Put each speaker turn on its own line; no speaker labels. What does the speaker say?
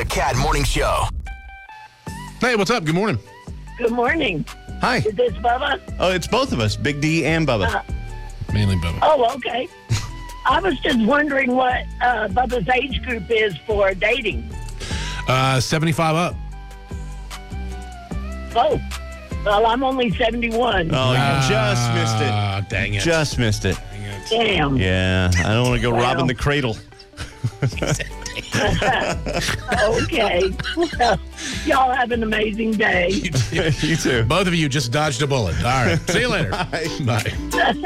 The Cat Morning Show.
Hey, what's up? Good morning.
Good morning.
Hi.
Is this Bubba?
Oh, it's both of us, Big D and Bubba.
Mainly Bubba.
Oh, okay. I was just wondering what Bubba's age group is for dating.
75 up.
Oh, well, I'm only 71.
Oh, you just missed it.
Dang it.
Just missed it.
Damn.
Yeah, I don't want to go robbing the cradle.
Okay. Well, y'all have an amazing day.
You too.
Both of you just dodged a bullet. All right. See you later.
Bye.
Bye.